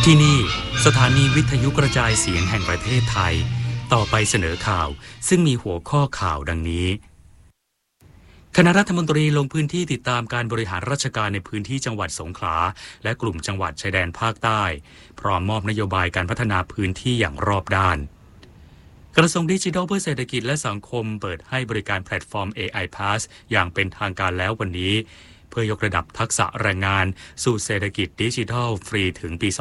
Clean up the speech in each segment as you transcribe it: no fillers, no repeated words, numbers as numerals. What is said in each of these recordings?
ที่นี่สถานีวิทยุกระจายเสียงแห่งประเทศไทยต่อไปเสนอข่าวซึ่งมีหัวข้อข่าวดังนี้คณะรัฐมนตรีลงพื้นที่ติดตามการบริหารราชการในพื้นที่จังหวัดสงขลาและกลุ่มจังหวัดชายแดนภาคใต้พร้อมมอบนโยบายการพัฒนาพื้นที่อย่างรอบด้านกระทรวงดิจิทัลเพื่อเศรษฐกิจและสังคมเปิดให้บริการแพลตฟอร์ม AI Pass อย่างเป็นทางการแล้ววันนี้เพื่อยกระดับทักษะแรงงานสู่เศรษฐกิจดิจิทัลฟรีถึงปี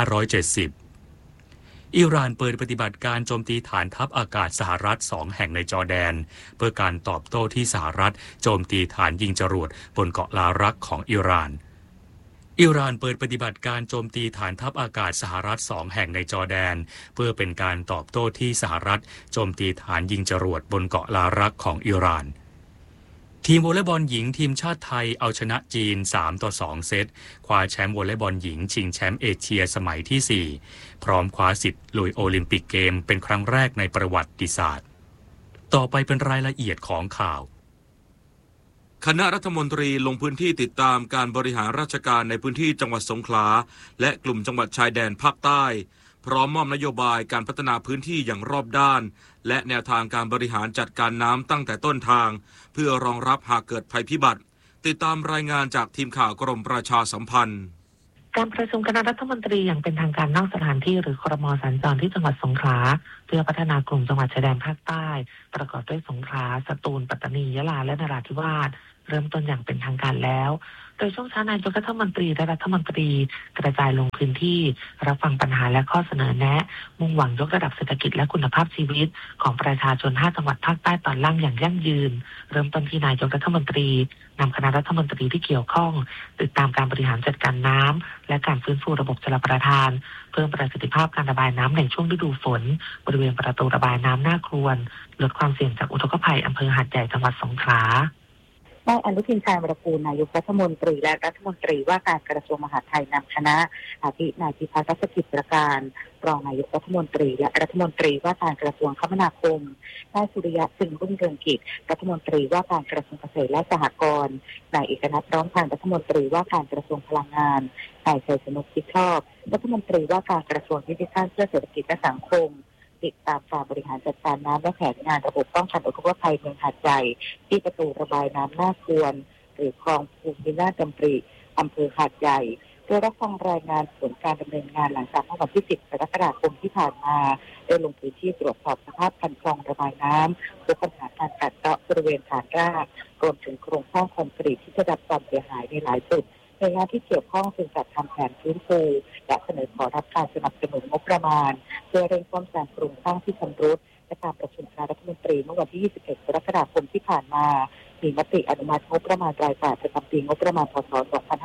2570 อิหร่านเปิดปฏิบัติการโจมตีฐานทัพอากาศสหรัฐ2แห่งในจอร์แดนเพื่อการตอบโต้ที่สหรัฐโจมตีฐานยิงจรวดบนเกาะลารักของอิหร่านเปิดปฏิบัติการโจมตีฐานทัพอากาศสหรัฐ2แห่งในจอร์แดนเพื่อเป็นการตอบโต้ที่สหรัฐโจมตีฐานยิงจรวดบนเกาะลารักของอิหร่านทีมวอลเลย์บอลหญิงทีมชาติไทยเอาชนะจีน3-2เซตคว้าแชมป์วอลเลย์บอลหญิงชิงแชมป์เอเชียสมัยที่4พร้อมคว้าสิทธิ์ลุยโอลิมปิกเกมเป็นครั้งแรกในประวัติศาสตร์ต่อไปเป็นรายละเอียดของข่าวคณะรัฐมนตรีลงพื้นที่ติดตามการบริหารราชการในพื้นที่จังหวัดสงขลาและกลุ่มจังหวัดชายแดนภาคใต้พร้อมมอบนโยบายการพัฒนาพื้นที่อย่างรอบด้านและแนวทางการบริหารจัดการน้ำตั้งแต่ต้นทางเพื่อรองรับหากเกิดภัยพิบัติติดตามรายงานจากทีมข่าวกรมประชาสัมพันธ์การประชุมคณะรัฐมนตรีอย่างเป็นทางการนอกสถานที่หรือครม.สัญจรที่จังหวัดสงขลาเพื่อพัฒนากลุ่มจังหวัดชายแดนภาคใต้ประกอบด้วยสงขลาสตูลปัตตานียะลาและนราธิวาสเริ่มต้นอย่างเป็นทางการแล้วโดยช่วงเช้านายกรัฐมนตรีและรัฐมนตรีกระจายลงพื้นที่รับฟังปัญหาและข้อเสนอแนะมุ่งหวังยกระดับเศรษฐกิจและคุณภาพชีวิตของประชาชน5จังหวัดภาคใต้ตอนล่างอย่างยั่งยืนเริ่มต้นที่นายกรัฐมนตรีนำคณะรัฐมนตรีที่เกี่ยวข้องติดตามการบริหารจัดการน้ำและการฟื้นฟูระบบชลประทานเพิ่มประสิทธิภาพการระบายน้ำในช่วงฤดูฝนบริเวณประตูระบายน้ำหน้าครวนลดความเสี่ยงจากอุทกภัยอำเภอหาดใหญ่จังหวัดสงขลานายอนุทินชาญวิรากูลนายกรัฐมนตรีและรัฐมนตรีว่าการกระทรวงมหาดไทยนำคณะอาทินายพิพัฒน์รัชกิจประการรองนายกรัฐมนตรีและรัฐมนตรีว่าการกระทรวงคมนาคมนายสุริยะจึงรุ่งเรืองกิจรัฐมนตรีว่าการกระทรวงเกษตรและสหกรณ์นายเอกนัท พร้อมพันธ์รัฐมนตรีว่าการกระทรวงพลังงานนายชัยชนก ชิดชอบรัฐมนตรีว่าการกระทรวงดิจิทัลเพื่อเศรษฐกิจและสังคมติดตามการบริหารจัดการน้ำและแผนงานระบบป้องกันอุทกภัยเมืองหาดใหญ่ที่ประตูระบายน้ำหน้าครวนหรือคลองภูมินาถดำริอำเภอหาดใหญ่โดยรับฟังรายงานผลการดำเนินงานหลังจากเมื่อวันที่10กรกฎาคมที่ผ่านมาได้ลงพื้นที่ตรวจสอบสภาพคันคลองระบายน้ำพบปัญหาการกัดเซาะบริเวณฐานรากรวมถึงโครงสร้างคอนกรีตที่ได้รับความเสียหายในหลายจุดหน่วยงานที่เกี่ยวข้องจึงจัดทำแผนฟื้นฟูและเสนอขอรับการสนับสนุนงบประมาณเพื่อเร่งซ่อมแซมโครงสร้างที่ชำรุดและการประชุมคณะรัฐมนตรีเมื่อวันที่21กรกฎาคมที่ผ่านมามีมติอนุมัติงบประมาณรายจ่ายประจำปีงบประมาณพ.ศ.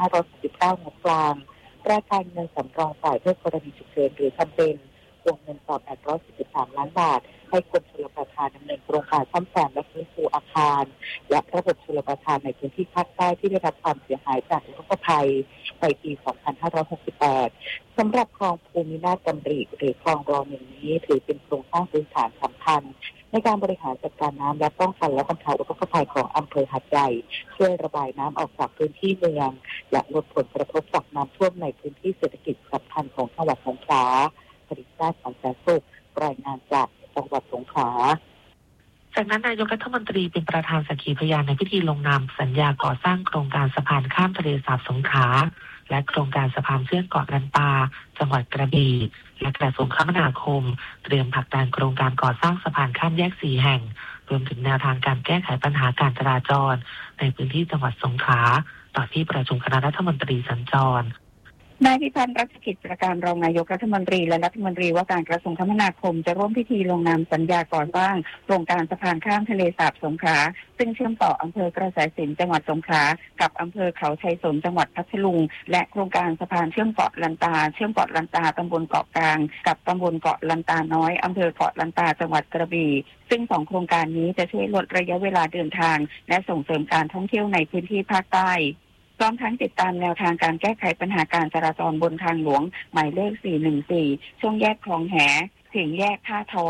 2569งบกลางรายการเงินสำรองจ่ายเพื่อกรณีฉุกเฉินหรือจำเป็นวงเงิน843ล้านบาทให้กรมชลประทานดำเนินโครงการซ่อมแซมและฟื้นฟูอาคารและระบบชลประทานในพื้นที่ภาคใต้ที่ได้รับความเสียหายจากอุทกภัยในปี 2568 สำหรับคลองภูมินาถดำริหรือคลองรองอย่างนี้ถือเป็นโครงสร้างพื้นฐานสำคัญในการบริหารจัดการน้ำและป้องกันและบรรเทาอุทกภัยของอำเภอหาดใหญ่ช่วยระบายน้ำออกจากพื้นที่เมืองและลดผลกระทบจากน้ำท่วมในพื้นที่เศรษฐกิจสำคัญของจังหวัดสงขลาผลิตชาติสันแสนสุขรายงานจากจังหวัดสงขลาจากนั้นนายกรัฐมนตรีเป็นประธานสักขีพยานในพิธีลงนามสัญญาก่อสร้างโครงการสะพานข้ามทะเลสาบสงขลาและโครงการสะพานเชื่อมเกาะลันตาจังหวัดกระบี่และกระทรวงคมนาคมเตรียมผลักดันโครงการก่อสร้างสะพานข้ามแยก4แห่งรวมถึงแนวทางการแก้ไขปัญหาการจราจรในพื้นที่จังหวัดสงขลาต่อที่ประชุมคณะรัฐมนตรีสัญจรนายพิพัฒน์รัชกิจประการรองนายกรัฐมนตรีและรัฐมนตรีว่าการกระทรวงคมนาคมจะร่วมพิธีลงนามสัญญาก่อสร้างโครงการสะพานข้ามทะเลสาบสงขลาซึ่งเชื่อมต่ออำเภอกระแสสินจังหวัดสงขลากับอำเภอเขาชัยสนจังหวัดพัทลุงและโครงการสะพานเชื่อมเกาะลันตาเชื่อมเกาะลันตาตำบลเกาะกลางกับตำบลเกาะลันตาน้อยอำเภอเกาะลันตาจังหวัดกระบี่ซึ่ง2โครงการนี้จะช่วยลดระยะเวลาเดินทางและส่งเสริมการท่องเที่ยวในพื้นที่ภาคใต้พร้อมทั้งติดตามแนวทางการแก้ไขปัญหาการจราจรบนทางหลวงหมายเลข414ช่วงแยกคลองแหถึงแยกท่าท้อน ซ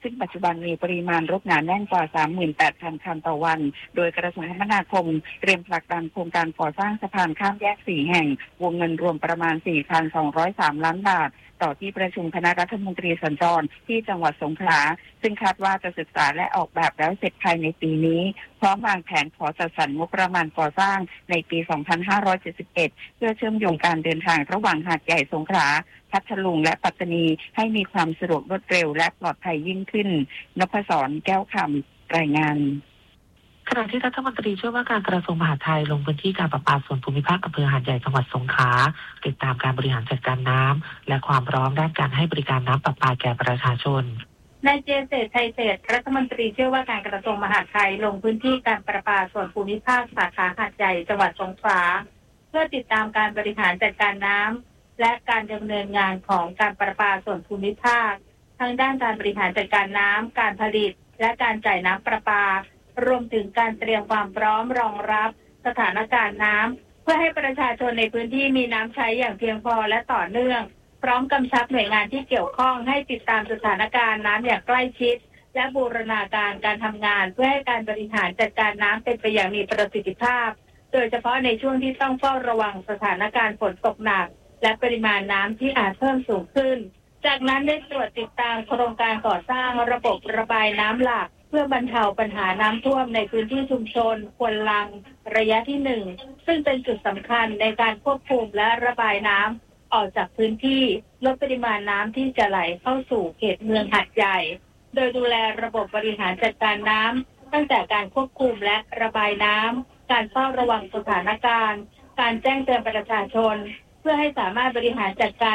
ซึ่งปัจจุบันมีปริมาณรถหนาแน่นกว่า 38,000 คันต่อวันโดยกระทรวงคมนาคมเตรียมผลักดันโครงการก่อสร้างสะพานข้ามแยก4แห่งวงเงินรวมประมาณ 4,203 ล้านบาทต่อที่ประชุมคณะรัฐมนตรีสัญจรที่จังหวัดสงขลาซึ่งคาดว่าจะศึกษาและออกแบบแล้วเสร็จภายในปีนี้พร้อมวางแผนขอจัดสรรงบประมาณก่อสร้างในปี 2571 เพื่อเชื่อมโยงการเดินทางระหว่างหาดใหญ่สงขลาพัทลุงและปัตตานีให้มีความสะดวกรวดเร็วและปลอดภัยยิ่งขึ้นนพศรแก้วคำรายงานขณะที่รัฐมนตรีช่วยว่าการกระทรวงมหาดไทยลงพื้นที่การประปาส่วนภูมิภาคอำเภอหาดใหญ่จังหวัดสงขลาติดตามการบริหารจัดการน้ำและความพร้อมด้านการให้บริการน้ำประปาแก่ประชาชนนายเจเศรษฐ์ ไทยเศรษฐ์รัฐมนตรีช่วยว่าการกระทรวงมหาดไทยลงพื้นที่การประปาส่วนภูมิภาคสาขาหาดใหญ่จังหวัดสงขลาเพื่อติดตามการบริหารจัดการน้ำและการดำเนินงานของการประปาส่วนภูมิภาคทั้งด้านการบริหารจัดการน้ำการผลิตและการจ่ายน้ำประปารวมถึงการเตรียมความพร้อมรองรับสถานการณ์น้ำเพื่อให้ประชาชนในพื้นที่มีน้ำใช้อย่างเพียงพอและต่อเนื่องพร้อมกำชับหน่วยงานที่เกี่ยวข้องให้ติดตามสถานการณ์น้ำอย่างใกล้ชิดและบูรณาการการทำงานเพื่อให้การบริหารจัดการน้ำเป็นไปอย่างมีประสิทธิภาพโดยเฉพาะในช่วงที่ต้องเฝ้าระวังสถานการณ์ฝนตกหนักและปริมาณน้ำที่อาจเพิ่มสูงขึ้นจากนั้นได้ตรวจติดตามโครงการก่อสร้างระบบระบายน้ำหลักเพื่อบรรเทาปัญหาน้ำท่วมในพื้นที่ชุมชนควนลังระยะที่1ซึ่งเป็นจุดสำคัญในการควบคุมและระบายน้ำออกจากพื้นที่ลดปริมาณน้ำที่จะไหลเข้าสู่เขตเมืองหาดใหญ่โดยดูแลระบบบริหารจัดการน้ำตั้งแต่การควบคุมและระบายน้ำการเฝ้าระวังสถานการณ์การแจ้งเตือนประชาชนเพื่อให้สามารถบริหารจัดการ